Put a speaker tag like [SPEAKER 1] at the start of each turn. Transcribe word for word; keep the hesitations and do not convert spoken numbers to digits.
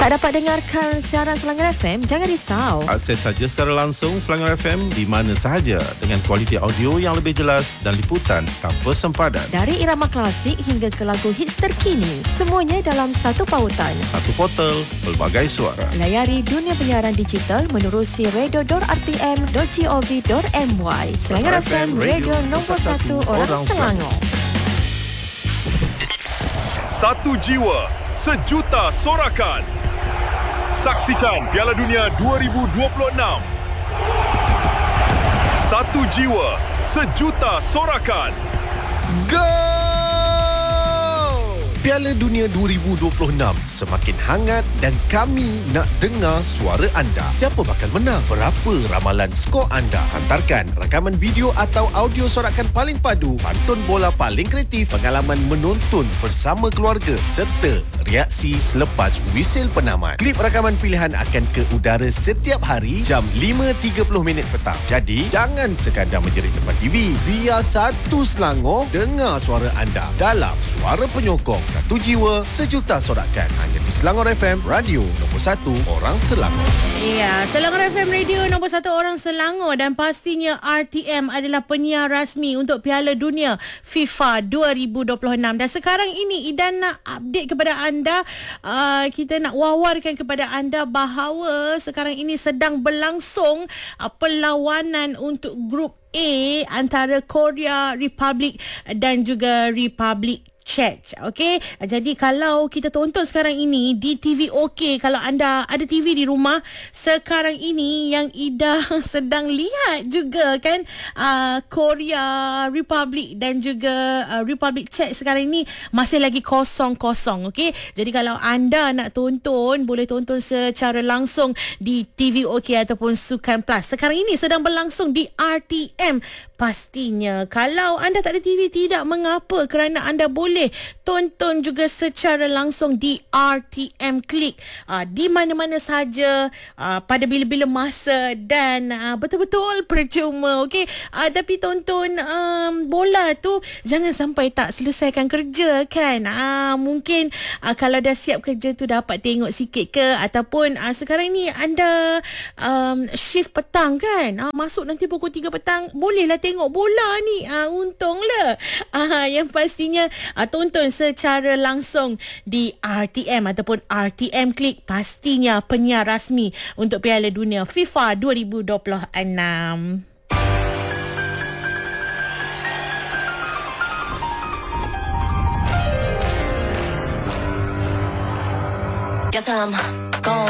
[SPEAKER 1] Tak dapat dengarkan siaran Selangor F M? Jangan risau.
[SPEAKER 2] Akses saja secara langsung Selangor F M di mana sahaja dengan kualiti audio yang lebih jelas dan liputan tanpa sempadan.
[SPEAKER 1] Dari irama klasik hingga ke lagu hits terkini, semuanya dalam satu pautan.
[SPEAKER 2] Satu portal, pelbagai suara.
[SPEAKER 1] Layari dunia penyiaran digital menerusi radio dot r t m dot gov dot m y. Selangor F M, radio nombor satu orang Selangor.
[SPEAKER 3] Satu jiwa, sejuta sorakan. Saksikan Piala Dunia dua ribu dua puluh enam. Satu jiwa, sejuta sorakan.
[SPEAKER 4] Go! Piala Dunia dua ribu dua puluh enam semakin hangat dan kami nak dengar suara anda. Siapa bakal menang? Berapa ramalan skor anda? Hantarkan rakaman video atau audio sorakan paling padu, pantun bola paling kreatif, pengalaman menonton bersama keluarga serta reaksi selepas wisil penamat. Klip rakaman pilihan akan ke udara setiap hari jam lima tiga puluh minit petang. Jadi, jangan sekadar menjerit depan T V. Biar satu Selangor dengar suara anda dalam Suara Penyokong. Satu jiwa, sejuta sorakan. Hanya di Selangor F M, radio nombor satu orang Selangor.
[SPEAKER 5] Ya, Selangor F M radio nombor satu orang Selangor, dan pastinya R T M adalah penyiar rasmi untuk Piala Dunia FIFA dua ribu dua puluh enam. Dan sekarang ini Idan nak update kepada anda, uh, kita nak wawarkan kepada anda bahawa sekarang ini sedang berlangsung uh, perlawanan untuk grup A antara Korea Republic dan juga Republik Czech. Okey, jadi kalau kita tonton sekarang ini di T V OK, kalau anda ada T V di rumah sekarang ini, yang Ida sedang lihat juga kan, uh, Korea Republic dan juga uh, Republic Czech sekarang ini masih lagi kosong-kosong. Okey, jadi kalau anda nak tonton, boleh tonton secara langsung di T V OK ataupun Sukan Plus. Sekarang ini sedang berlangsung di R T M. Pastinya kalau anda tak ada T V, tidak mengapa, kerana anda boleh tonton juga secara langsung di R T M Klik, uh, di mana-mana saja, uh, pada bila-bila masa, dan uh, betul-betul percuma. Okey, uh, tapi tonton um, bola tu jangan sampai tak selesaikan kerja kan. Uh, mungkin uh, kalau dah siap kerja tu dapat tengok sikit ke, ataupun uh, sekarang ni anda um, shift petang kan, uh, masuk nanti pukul tiga petang, bolehlah tengok bola ni. Uh, untunglah. Uh, yang pastinya uh, tonton secara langsung di R T M ataupun R T M Klik, pastinya penyiar rasmi untuk Piala Dunia FIFA dua ribu dua puluh enam.
[SPEAKER 6] Guess I'm gone.